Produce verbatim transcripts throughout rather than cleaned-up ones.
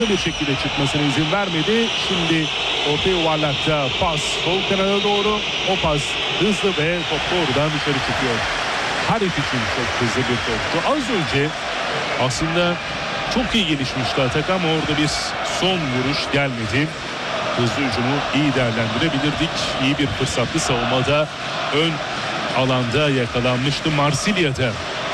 bir şekilde çıkmasına izin vermedi. Şimdi orta yuvarlakta pas sol kanada doğru. O pas hızlı ve top doğrudan dışarı çıkıyor. Harit için çok hızlı bir toptu. Az önce aslında çok iyi gelişmişti atak ama orada bir son vuruş gelmedi. Hızlı hücumu iyi değerlendirebilirdik. İyi bir fırsatlı savunmada ön alanda yakalanmıştı Marsilya'da.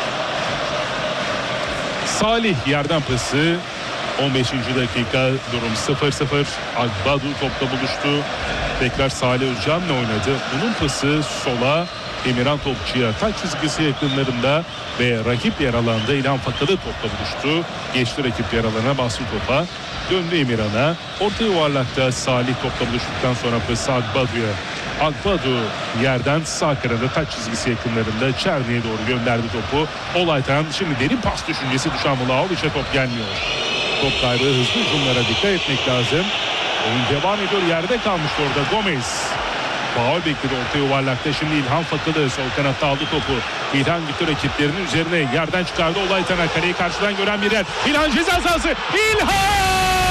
Salih yerden pası. on beşinci dakika durum sıfır sıfır. Agbadu topla buluştu. Tekrar Salih Özcan'la oynadı. Bunun pası sola. Emirhan Topçu'ya taç çizgisi yakınlarında ve rakip yer alanda İlhan Fakalı topla buluştu. Geçti rakip yer alana, bastı topa. Döndü Emirhan'a. Orta yuvarlakta Salih topla buluştuktan sonra pası Agbadu'ya. Agbadu yerden sağ kanada taç çizgisi yakınlarında Çerni'ye doğru gönderdi topu. Olaytan şimdi derin pas düşüncesi düşen Vlahovic'e top gelmiyor. Top kaybı, hızlı hücumlara dikkat etmek lazım. Oyun devam ediyor. Yerde kalmıştı orada Gomez. Faul bekledi orta yuvarlakta. Şimdi İlhan Fakalı sol kanatta aldı topu. İlhan gitti rakiplerinin üzerine. Yerden çıkardı Olaytan'a. Kaleyi karşıdan gören bir yer. İlhan ceza sahası. İlhan!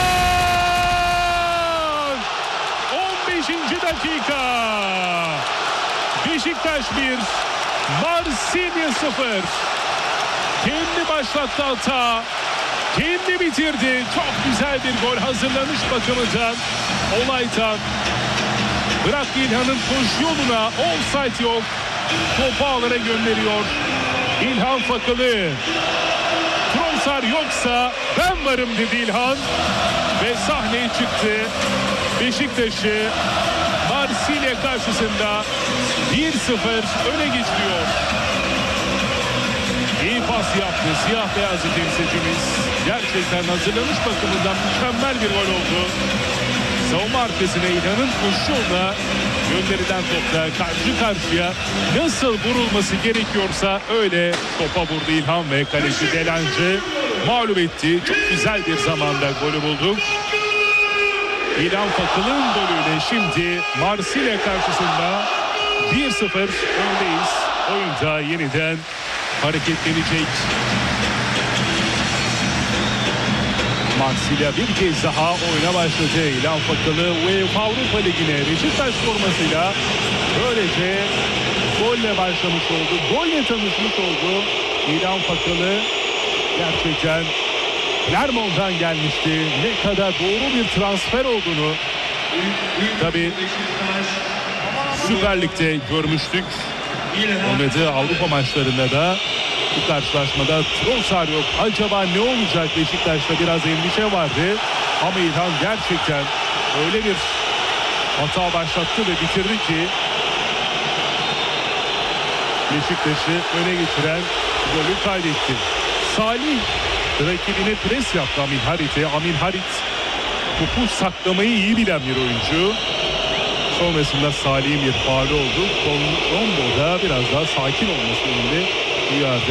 on beşinci dakika. Beşiktaş bir. Marsilya sıfır. Kendi başlattı hata. Kendi bitirdi. Çok güzel bir gol hazırlamış bakımından. Olaytan bıraktı İlhan'ın koşu yoluna. Offside yok. Topu ağlara gönderiyor. İlhan Fakalı. Trossard yoksa ben varım dedi İlhan. Ve sahneye çıktı. Beşiktaş'ı Marsilya karşısında bir sıfır öne geçiriyor. İyi pas yaptı siyah beyazlı temsilcimiz. Gerçekten hazırlamış bakımından mükemmel bir gol oldu. Savunma arkasına İlhan'ın koşu yoluna gönderilen topla karşı karşıya nasıl vurulması gerekiyorsa öyle topa vurdu İlhan ve kaleci Delancı mağlup etti. Çok güzel bir zamanda golü bulduk. İlhan Fakalı'nın golüyle şimdi Marsilya karşısında bir sıfır öndeyiz. Oyunda yeniden hareketlenecek. Marsilya bir kez daha oyuna başladı. İlhan Fakalı UEFA Avrupa Ligi'ne Beşiktaş formasıyla böylece golle başlamış oldu. Golle tanışmış oldu. İlhan Fakalı gerçekten Clermont'tan gelmişti. Ne kadar doğru bir transfer olduğunu tabii Süper Lig'de görmüştük. Oynadığı Avrupa maçlarında da bu karşılaşmada Trossard yok. Acaba ne olacak? Beşiktaş'ta biraz endişe vardı. Ama İlhan gerçekten öyle bir hata başlattı ve bitirdi ki Beşiktaş'ı öne geçiren golü kaydetti. Salih rakibine pres yaptı Amin Harit'e. Amin Harit topu saklamayı iyi bilen bir oyuncu. Sonrasında Salih'in bir faali oldu. Rombo'da biraz daha sakin olması yönünde uyardı.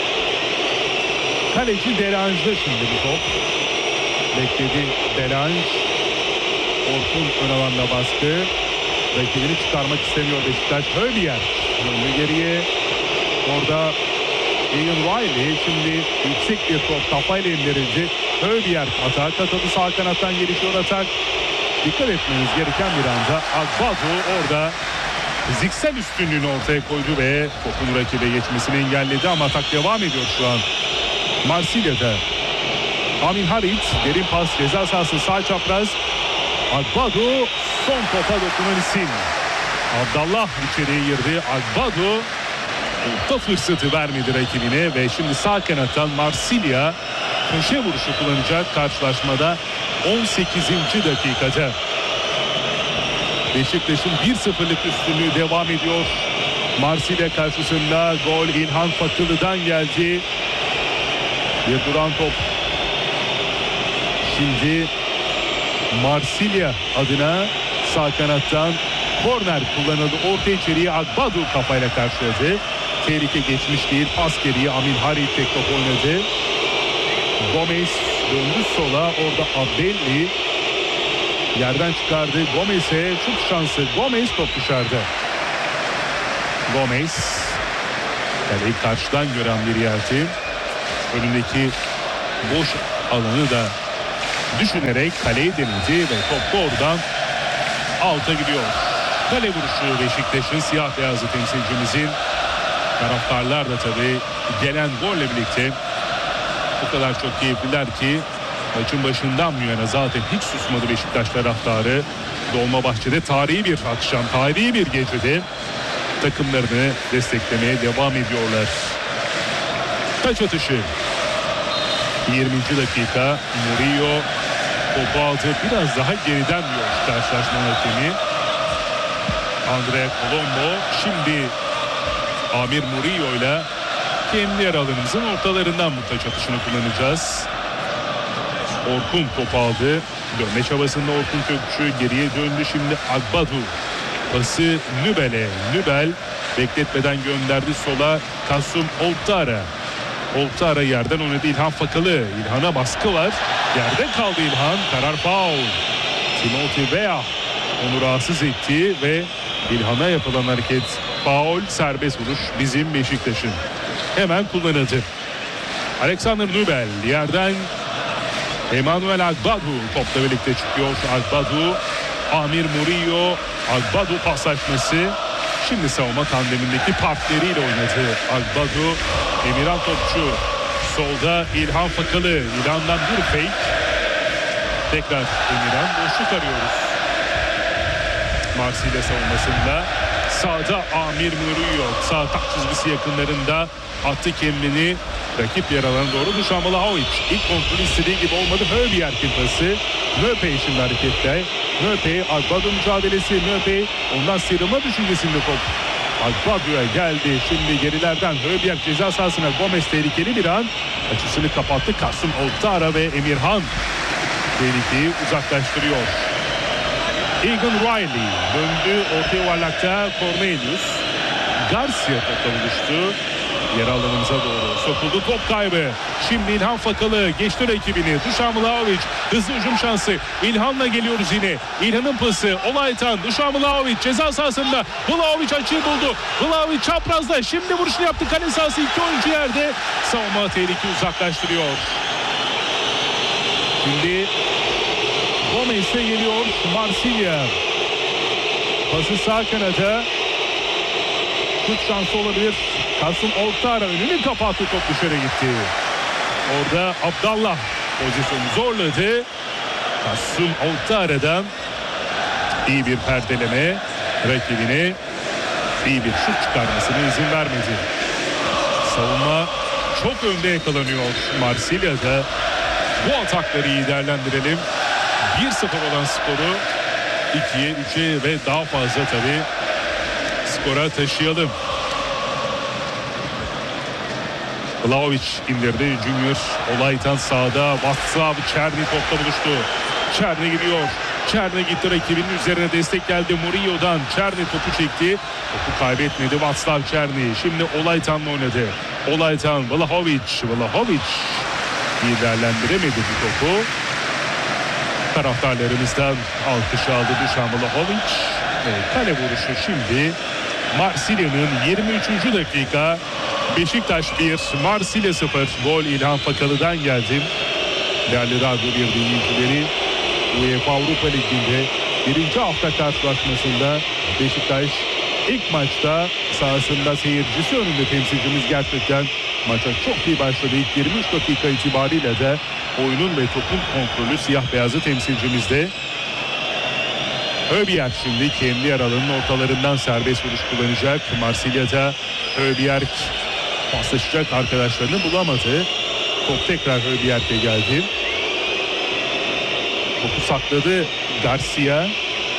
Kaleci Delange'da şimdi bu top. Bekledi Delange. Orkun ön alanda baskı. Rakibini çıkarmak istemiyor Beşiktaş. Hölyer döndü geriye. Orada Ian Riley şimdi yüksek bir top kafayla indirildi. Hölyer atağa katıldı. Sağ kanattan gelişiyor atak. Dikkat etmeniz gereken bir anda Agbadu orada fiziksel üstünlüğünü ortaya koydu ve topun rakibe geçmesini engelledi ama atak devam ediyor şu an. Marsilya'da Amin Harit derin pas ceza sahası sağ çapraz. Agbadu son topa dokunan isim. Abdallah içeriye girdi. Agbadu orta fırsatı vermedi rakibine ve şimdi sağ kanattan Marsilya köşe vuruşu kullanacak karşılaşmada on sekizinci dakikada. Beşiktaş'ın bir sıfırlık üstünlüğü devam ediyor. Marsilya karşısında gol İlhan Fakılı'dan geldi. Bir duran top. Şimdi Marsilya adına sağ kanattan korner kullanıldı. Orta içeriye Agbadu kafayla karşıladı. Tehlike geçmiş değil. Pas geriye Amin Harit tek top oynadı. Gomez döndü sola. Orada Abdelli yerden çıkardı. Gomez'e şut şansı. Gomez top dışarıda. Gomez kaleyi karşıdan gören bir yerdi. Önündeki boş alanı da düşünerek kaleyi denedi ve top doğrudan alta gidiyor. Kale vuruşu Beşiktaş'ın siyah beyazlı temsilcimizin. Taraftarlar da tabii gelen golle birlikte o kadar çok keyifliler ki maçın başından bu yana zaten hiç susmadı Beşiktaş taraftarı. Dolmabahçe'de tarihi bir akşam, tarihi bir gecede takımlarını desteklemeye devam ediyorlar. Taç atışı. yirminci dakika. Murillo topu aldı. Biraz daha geriden diyor karşılaşmanın hakemi Andre Colombo. Şimdi Amir Murillo ile kendi yer alanımızın ortalarından bu taç atışını kullanacağız. Orkun topu aldı. Dönme çabasında Orkun Kökçü geriye döndü. Şimdi Agbadu pası Nübel'e. Nübel bekletmeden gönderdi sola. Kasum Oltara. Oltara yerden oynadı. İlhan Fakalı. İlhan'a baskı var. Yerde kaldı İlhan. Karar faul. Timothy Weah onu rahatsız etti ve İlhan'a yapılan hareket faul, serbest vuruş bizim Beşiktaş'ın. Hemen kullanıldı. Alexander Nübel yerden Emmanuel Agbadu topla birlikte çıkıyor. Agbadu, Amir Murillo, Agbadu paslaşması. Şimdi savunma tandemindeki partneriyle oynadı Agbadu. Emirhan topçu. Solda İlhan Fakalı. İlhan'dan bir fake. Tekrar Emirhan. Boşluk arıyoruz. Marsilya savunmasında. Sağda Amir Murillo. Sağ tak çizgisi yakınlarında attı kendini. Rakip yer alana doğru Dušan Vlahović. İlk kontrol istediği gibi olmadı. Höbjerg'in pası. Nöpe şimdi hareketle. Nöpe, Agbadu mücadelesi. Nöpe ondan sıyrılma düşüncesinde top. Agbadu'ya geldi. Şimdi gerilerden Höbjerg ceza sahasına. Gomez tehlikeli bir an. Açısını kapattı. Kasım Oltara ve Emirhan tehlikeyi uzaklaştırıyor. Egan Riley döndü. Orta yuvarlakta Cornelius. Garcia topla buluştu. Yer alanımıza doğru sokuldu. Top kaybı. Şimdi İlhan Fakalı geçti rakibini. Dušan Vlahović hızlı hücum şansı. İlhan'la geliyoruz yine. İlhan'ın pası. Olaytan. Dušan Vlahović ceza sahasında. Vlahović açığı buldu. Vlahović çaprazda. Şimdi vuruşunu yaptı. Kale sahası iki oyuncu yerde. Savunma tehlikeyi uzaklaştırıyor. Şimdi Gomez'e geliyor Marsilya. Pası sağ kanada. Şut şansı olabilir. Kasım Oltara önünü kapattı, top dışarı gitti. Orada Abdallah pozisyonu zorladı. Kasım Oltara'dan iyi bir perdeleme, rakibine iyi bir şut çıkarmasına izin vermedi. Savunma çok önde yakalanıyor Marsilya'da. Bu atakları iyi değerlendirelim. bir sıfır olan skoru ikiye, üçe ve daha fazla tabii skora taşıyalım. Vlahović indirdi. Junior Olaytan sağda. Václav Černý topla buluştu. Černý gidiyor. Černý gitti, rakibinin üzerine destek geldi Murillo'dan. Černý topu çekti. Topu kaybetmedi Václav Černý. Şimdi Olaytan'la oynadı. Olaytan, Vlahović. Vlahović iyi değerlendiremedi bu topu. Taraftarlarımızdan alkış aldı Dušan Vlahović. Evet, kale vuruşu şimdi Marsilya'nın yirmi üçüncü dakika. Beşiktaş bir, Marsilya sıfır. Gol İlhan Fakalı'dan geldi. Değerli radyo bir dinleyicileri, UEFA Avrupa Ligi'nde birinci hafta karşılaşmasında Beşiktaş ilk maçta sahasında seyircisi önünde temsilcimiz gerçekten maça çok iyi başladı. İlk yirmi üç dakika itibariyle de oyunun ve topun kontrolü siyah beyazı temsilcimizde. Höbjerg şimdi kendi yer alanının ortalarından serbest vuruş kullanacak. Marsilya'da Höbjerg paslaşacak arkadaşlarını bulamadı. Top tekrar Höbjerg'e geldi. Topu sakladı Garcia.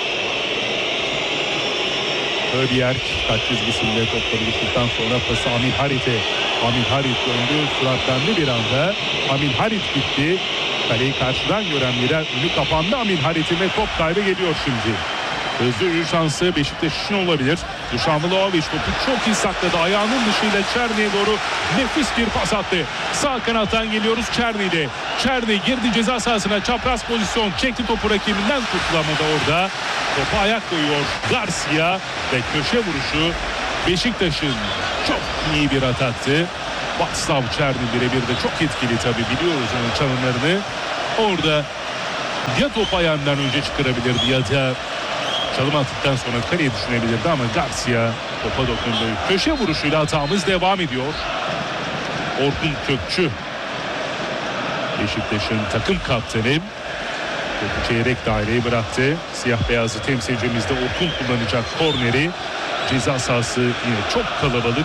Höbjerg kaç çizgisinde topla buluştuktan sonra pası Amin Harit'e. Amin Harit döndü. Süratlendi bir anda. Amin Harit gitti. Kaleyi karşıdan gören birer önü kapandı Amin Harit'in ve top kaybı geliyor şimdi. Hızlı yürü şansı Beşiktaş için olabilir. Dušan Vlahović topu çok iyi sakladı. Ayağının dışıyla Černy'e doğru nefis bir pas attı. Sağ kanattan geliyoruz Černy'de. Černy girdi ceza sahasına, çapraz pozisyon. Çekti topu rakibinden, kurtulamadı orada. Topa ayak koyuyor Garcia ve köşe vuruşu Beşiktaş'ın çok iyi bir ataktı. Václav Černý birebir de çok etkili tabii, biliyoruz onun çalımlarını. Orada ya top ayağından önce çıkarabilirdi ya da çalım attıktan sonra kaleye düşünebilirdi ama Garcia topa dokundu. Köşe vuruşuyla hatamız devam ediyor. Orkun Kökçü, Beşiktaş'ın takım kaptanı, topu çeyrek daireye bıraktı. Siyah beyazlı temsilcimizde Orkun kullanacak korneri. Ceza sahası yine çok kalabalık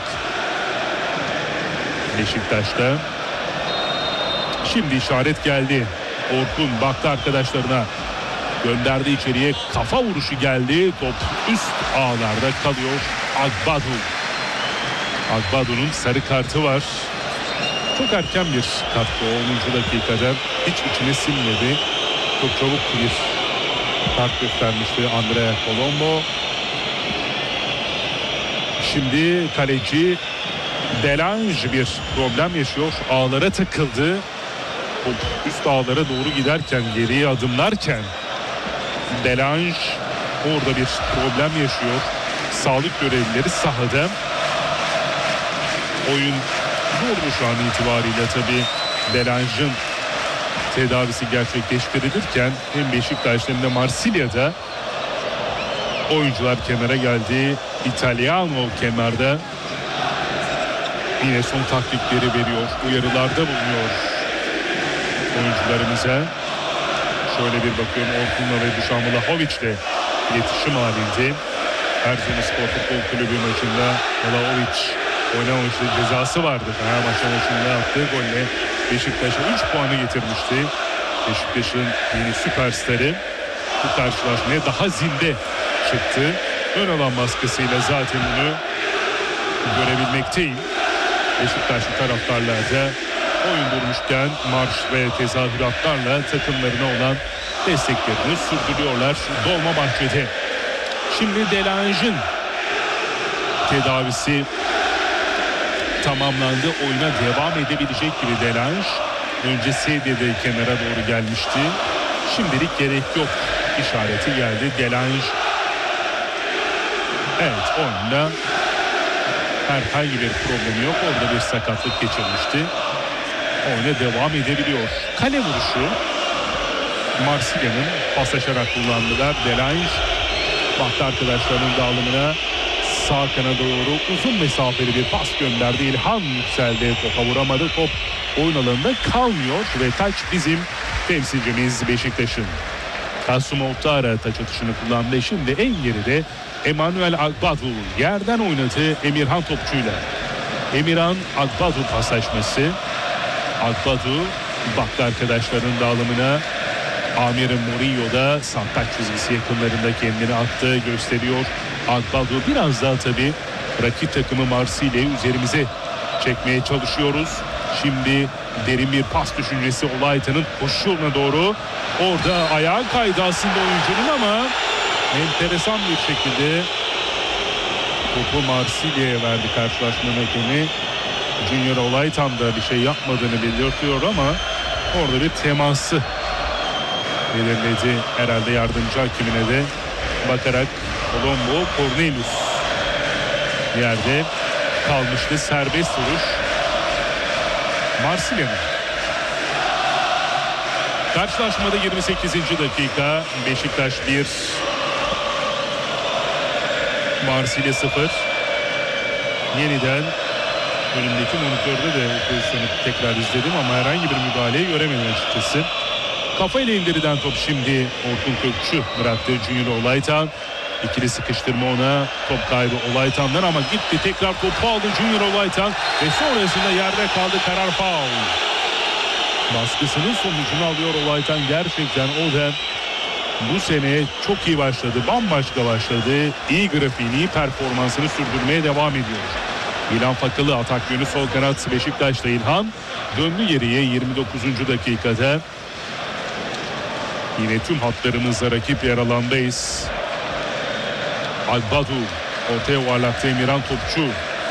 Beşiktaş'ta. Şimdi işaret geldi. Orkun baktı arkadaşlarına, gönderdi içeriye, kafa vuruşu geldi. Top üst ağlarda kalıyor. Agbadu. Agbadu'nun sarı kartı var. Çok erken bir karttı, onuncu dakikada. Hiç içine sinmedi. Çok çabuk bir kart göstermişti Andrea Colombo. Şimdi kaleci Delange bir problem yaşıyor. Ağlara takıldı. Top üst ağlara doğru giderken, geriye adımlarken Delange orada bir problem yaşıyor. Sağlık görevlileri sahada. Oyun durdu şu an itibariyle tabii. Delange'ın tedavisi gerçekleştirilirken hem Beşiktaş'ta hem de Marsilya'da oyuncular kenara geldi. Italiano kenarda yine son taktikleri veriyor. Uyarılarda bulunuyor oyuncularımıza. Şöyle bir bakıyorum, Orkun'la ve Dušan Vlahović'le iletişim halinde. Erzurumspor Futbol Kulübü maçında Vlahović oynamamıştı, cezası vardı. Fenerbahçe maçında attığı golle Beşiktaş'a üç puanı getirmişti. Beşiktaş'ın yeni süperstarı bu karşılaşmaya daha zinde çıktı. Ön alan baskısıyla zaten bunu görebilmekteyim. Beşiktaşlı taraftarlar da oyun durmuşken marş ve tezahüratlarla takımlarına olan desteklerini sürdürüyorlar Dolmabahçe'de. Şimdi Delange'ın tedavisi tamamlandı. Oyuna devam edebilecek gibi Delange. Önce Sedya'da kenara doğru gelmişti. Şimdilik gerek yok işareti geldi. Delange evet oyunda herhangi bir problemi yok. Orada bir sakatlık geçirmişti. Oyuna devam edebiliyor. Kale vuruşu Marsilya'nın paslaşarak kullandılar. Delange baktı arkadaşlarının dağılımına. Sağ kana doğru uzun mesafeli bir pas gönderdi. İlhan yükseldi. Topa vuramadı. Top oyun alanında kalmıyor ve taç bizim temsilcimiz Beşiktaş'ın. Kasım Oktara taç atışını kullandı. Şimdi en geride Emmanuel Agbadu yerden oynadı Emirhan topçuyla. Emirhan Agbadu paslaşması. Agbadu baktı arkadaşlarının dağılımına. Amir Murillo da santraç çizgisi yakınlarında kendini attı, gösteriyor. Agbadu biraz daha tabii rakip takımı Marsilya'yı üzerimize çekmeye çalışıyoruz. Şimdi derin bir pas düşüncesi Olaytan'ın koşu yoluna doğru. Orada ayağa kaydı aslında oyuncunun ama enteresan bir şekilde topu Marsilya'ya verdi karşılaşmanın hakemi. Junior Olaytan da bir şey yapmadığını belirtiyor ama orada bir teması belirledi herhalde yardımcı hakemine de bakarak. Colombo Cornelius yerde kalmıştı. Serbest vuruş Marsilya'nın. Karşılaşmada yirmi sekizinci dakika, Beşiktaş bir, Marsilya sıfır. Yeniden önümdeki monitörde de pozisyonu tekrar izledim ama herhangi bir müdahaleyi göremedim açıkçası. Kafayla indirilen top şimdi Orkun Kökçü bıraktı Junior Olaytan. İkili sıkıştırma ona, top kaybı Olaytan'dan ama gitti tekrar topu aldı Junior Olaytan ve sonrasında yerde kaldı, karar faul. Baskısının sonucunu alıyor Olaytan, gerçekten o da bu sene çok iyi başladı, bambaşka başladı. İyi grafiğini, iyi performansını sürdürmeye devam ediyor. İlhan Fakalı atak yönü sol kanat Beşiktaş'ta İlhan döndü geriye yirmi dokuzuncu dakikada. Yine tüm hatlarımızla rakip yer alandayız. Agbadu ortaya yuvarlaktı Emirhan topçu.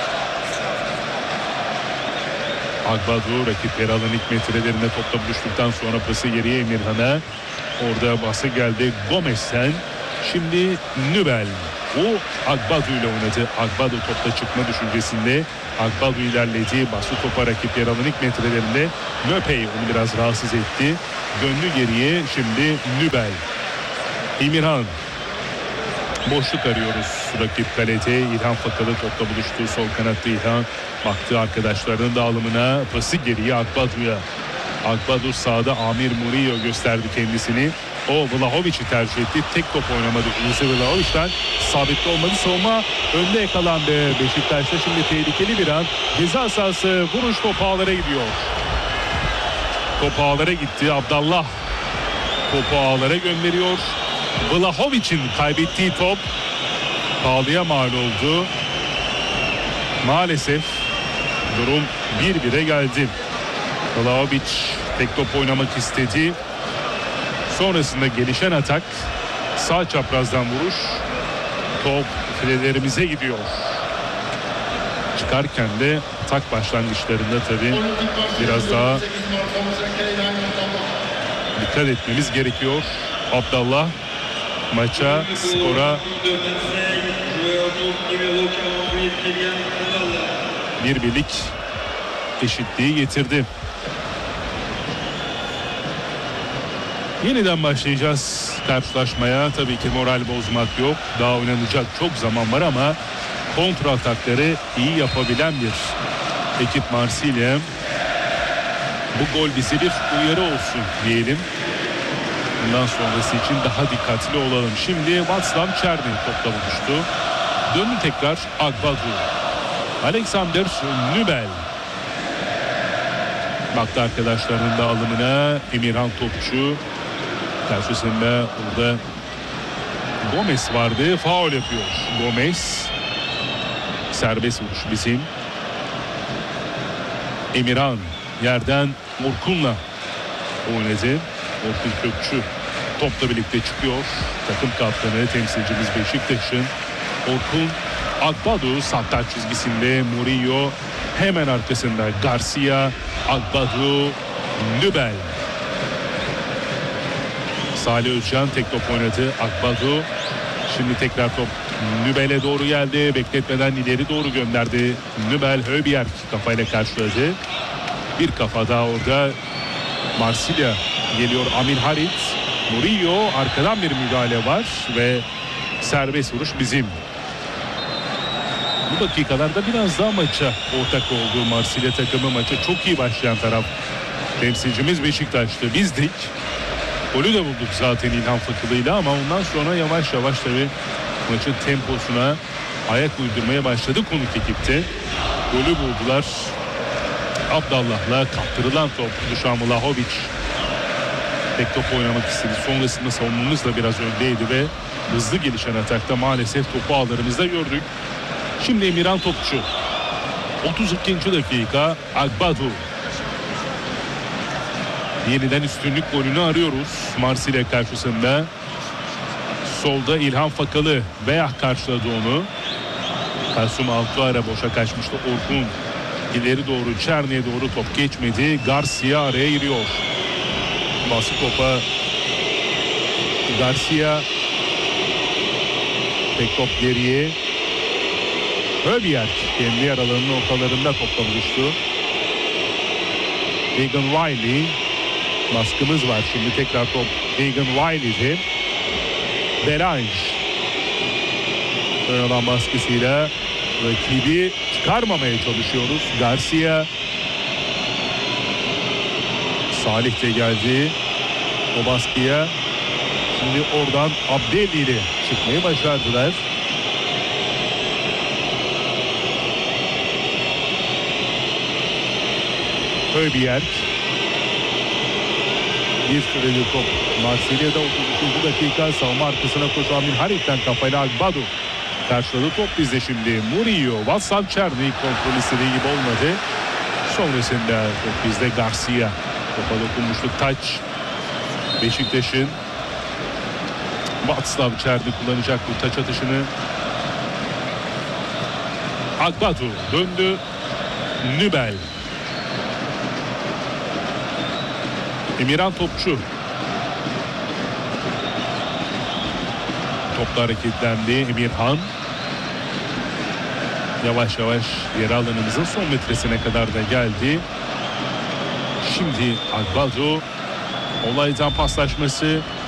Agbadu rakip yer alan ilk metrelerinde topla buluştuktan sonra pası geriye Emirhan'a. Orada bası geldi Gomez'ten. Şimdi Nübel. O Agbadu ile oynadı. Agbadu topta çıkma düşüncesinde. Agbadu ilerledi. Bastı topa rakip yer alan ilk metrelerinde. Möpey onu biraz rahatsız etti. Döndü geriye. Şimdi Nübel. Emirhan. Boşluk arıyoruz rakip kalede. İlhan Fakalı topla buluştu. Sol kanatta İlhan. Baktı arkadaşlarının dağılımına. Pası geriye Agbadu'ya. Agbadu sağda Amir Murillo gösterdi kendisini. O Vlahovic'i tercih etti. Tek top oynamadı. Luis Vlahovic'ten sabitli olmadı. Savunma önde yakalandı. Beşiktaş'ta şimdi tehlikeli bir an. Ceza sahası vuruş topu ağlara gidiyor. Top ağlara gitti. Abdallah topu ağlara gönderiyor. Vlahovic'in kaybettiği top pahalıya mal oldu. Maalesef durum bir bire geldi. Vlahovic tek top oynamak istedi. Sonrasında gelişen atak, sağ çaprazdan vuruş, top filelerimize gidiyor. Çıkarken de atak başlangıçlarında tabii biraz daha dikkat etmemiz gerekiyor. Abdallah maça, skora bir birlik eşitliği getirdi. Yeniden başlayacağız karşılaşmaya. Tabii ki moral bozmak yok. Daha oynanacak çok zaman var ama kontra atakları iyi yapabilen bir ekip Marsilya. Bu gol bize bir uyarı olsun diyelim. Bundan sonrası için daha dikkatli olalım. Şimdi Václav Černý topla buluştu. Döndü tekrar Agbadu. Alexander Nübel. Baktı arkadaşlarının dağılımına. Emirhan topçu. Karşısında burada Gomez vardı. Faul yapıyor. Gomez. Serbest vuruş bizim. Emirhan yerden Orkun'la oynadı. Orkun Kökçü topla birlikte çıkıyor. Takım kaptanı temsilcimiz Beşiktaş'ın Orkun Agbadu sahte çizgisinde. Murillo hemen arkasında Garcia, Agbadu, Nübel. Salih Özcan tek top oynadı. Agbadu şimdi tekrar top Nübel'e doğru geldi. Bekletmeden ileri doğru gönderdi. Nübel Höbjerg kafayla karşıladı. Bir kafa daha orada. Marsilya geliyor. Amin Harit. Murillo arkadan bir müdahale var ve serbest vuruş bizim. Bu dakikalarda biraz daha maça ortak olduğu Marsilya takımı, maça çok iyi başlayan taraf temsilcimiz Beşiktaş'tı. Bizdik. Golü de bulduk zaten İlhan Fakılı'yla ama ondan sonra yavaş yavaş tabii maçın temposuna ayak uydurmaya başladı konuk ekipte. Golü buldular. Abdallah'la kaptırılan top. Dušan Vlahovic tek top oynamak istedi. Sonrasında savunmamız da biraz öndeydi ve hızlı gelişen atakta maalesef topu ağlarımızda gördük. Şimdi Emirhan topçu. otuz ikinci dakika Agbadu. Yeniden üstünlük golünü arıyoruz Marsilya karşısında. Solda İlhan Fakalı veya karşıladı onu. Kasum Altuara boşa kaçmıştı. Orkun ileri doğru, Černy'e doğru top geçmedi. Garcia araya giriyor. Bası topa Garcia. Tek top geriye. Höbjerg kendi yer alanının ortalarında topla buluştu. Egan Riley. Baskımız var. Şimdi tekrar top Egan Riley'de. Delange. Ön alan baskısıyla rakibi çıkarmamaya çalışıyoruz. Garcia. Salih de geldi o baskıya. Şimdi oradan Abdelli ile çıkmayı başardılar. Höbjerg. Bir süreli top Marsilya'da otuz üçüncü dakika savunma arkasına koşan Amin Harit'ten kafayla Agbadu karşıladı. Top bizde şimdi. Murillo, Václav Černý kontrol istediği gibi olmadı. Sonrasında top bizde. Garcia. Topa dokunmuşluk taç. Beşiktaş'ın Václav Černý kullanacak bu taç atışını. Agbadu döndü. Nübel. Emirhan topçu. topla hareketlendi Emirhan. Yavaş yavaş yer alanımızın son metresine kadar da geldi. Şimdi Agbaldo olaydan paslaşması.